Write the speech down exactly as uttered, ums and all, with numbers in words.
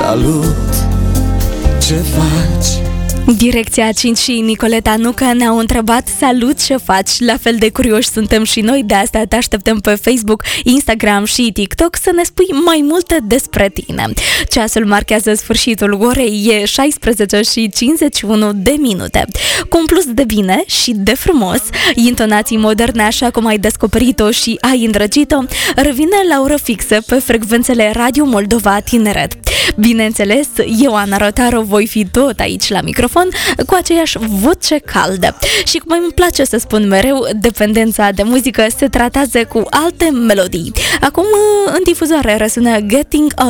Salut, ce faci? Direcția cinci și Nicoleta Nucă ne-au întrebat: salut, ce faci? La fel de curioși suntem și noi, de asta te așteptăm pe Facebook, Instagram și TikTok să ne spui mai multe despre tine. Ceasul marchează sfârșitul orei, e șaisprezece și cincizeci și unu de minute. Cu un plus de bine și de frumos, intonații moderne așa cum ai descoperit-o și ai îndrăgit-o, revine la oră fixă pe frecvențele Radio Moldova Tineret. Bineînțeles, eu, Ana Rotaru, voi fi tot aici la microfon cu aceeași voce caldă. Și cum îmi place să spun mereu, dependența de muzică se tratează cu alte melodii. Acum, în difuzoare răsună Getting